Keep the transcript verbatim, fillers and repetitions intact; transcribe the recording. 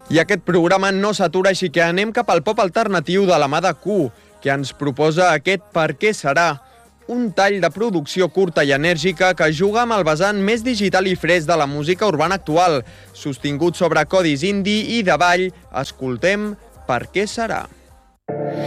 I aquest programa no s'atura, així que anem cap al pop alternatiu de la mà de Q, que ens proposa aquest Per què serà? Un tall de producció curta i enèrgica que juga amb el vessant més digital i fresc de la música urbana actual. Sostingut sobre codis indie i de ball, escoltem Per què serà?